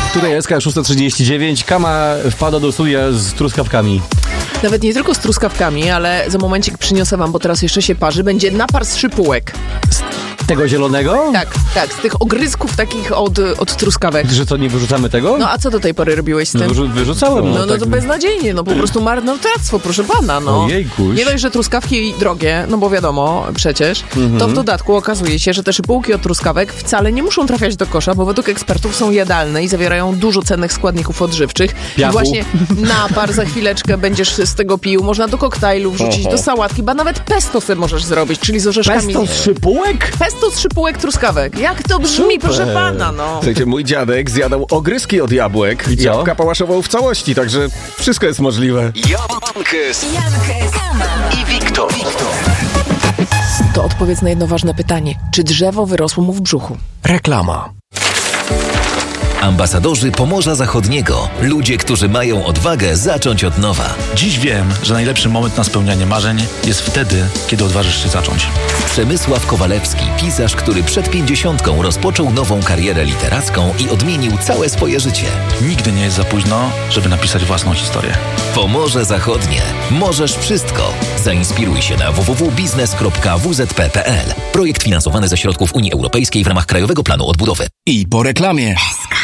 Tutaj SK 639. Kama wpada do studia z truskawkami. Nawet nie tylko z truskawkami, ale za momencik przyniosę wam, bo teraz jeszcze się parzy, będzie napar z szypułek. Tego zielonego? Tak, z tych ogryzków takich od truskawek. Że to nie wyrzucamy tego? No a co do tej pory robiłeś z tym? Wyrzucałem. No to beznadziejnie, no po prostu marnotrawstwo, proszę pana, no. Ojejkuś. Nie dość, że truskawki drogie, no bo wiadomo, przecież, to w dodatku okazuje się, że te szypułki od truskawek wcale nie muszą trafiać do kosza, bo według ekspertów są jadalne i zawierają dużo cennych składników odżywczych. Piachu. I właśnie napar za chwileczkę będziesz z tego pił, można do koktajlu wrzucić, do sałatki, ba nawet pesto sobie możesz zrobić, czyli z orzeszkami. Pesto z szypułek? Pesto z szypułek truskawek. Jak to brzmi, Super. proszę pana, no. Słuchajcie, mój dziadek zjadał ogryski od jabłek I co? jabłka pałaszował w całości, także wszystko jest możliwe. Jankes i Wiktor. To odpowiedz na jedno ważne pytanie. Czy drzewo wyrosło mu w brzuchu? Reklama. Ambasadorzy Pomorza Zachodniego. Ludzie, którzy mają odwagę zacząć od nowa. Dziś wiem, że najlepszy moment na spełnianie marzeń jest wtedy, kiedy odważysz się zacząć. Przemysław Kowalewski, pisarz, który przed 50 rozpoczął nową karierę literacką i odmienił całe swoje życie. Nigdy nie jest za późno, żeby napisać własną historię. Pomorze Zachodnie. Możesz wszystko. Zainspiruj się na www.biznes.wzp.pl. Projekt finansowany ze środków Unii Europejskiej w ramach Krajowego Planu Odbudowy. I po reklamie.